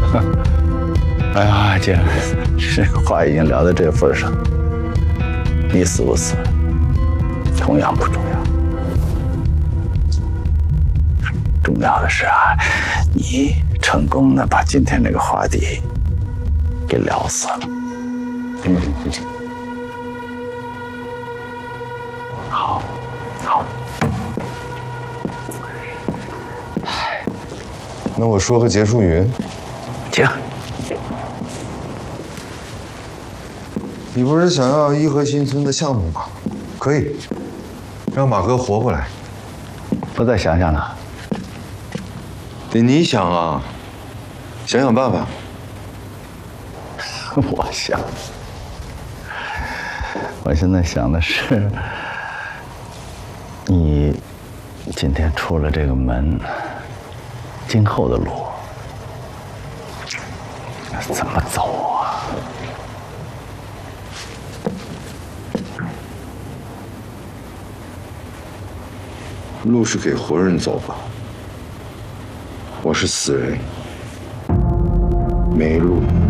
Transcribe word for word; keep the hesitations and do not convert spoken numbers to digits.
哎呀，既然这个话已经聊到这份上，你死不死，同样不重要。重要的是啊，你成功的把今天这个话题给聊死了。嗯，好，好。 那我说个结束语。 行。 你不是想要颐和新村的项目吗？可以，让马哥活过来。 不再想想了。 得你想啊，想想办法。 我想，我现在想的是，你今天出了这个门，今后的路怎么走啊？ 路是给活人走吧，我是死人，没路。